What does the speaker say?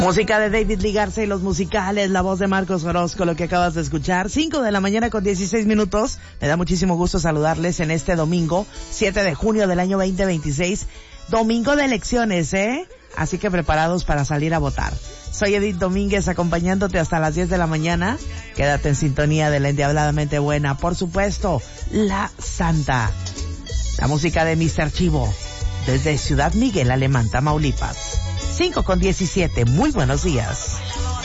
Música de David Lee Garza y los musicales, la voz de Marcos Orozco, lo que acabas de escuchar. 5 de la mañana con 16 minutos. Me da muchísimo gusto saludarles en este domingo, 7 de junio del año 2026. Domingo de elecciones, Así que preparados para salir a votar. Soy Edith Domínguez acompañándote hasta las 10 de la mañana. Quédate en sintonía de la endiabladamente buena. Por supuesto, La Santa. La música de Mr. Chivo. Desde Ciudad Miguel Alemán, Tamaulipas. 5 con 17. Muy buenos días.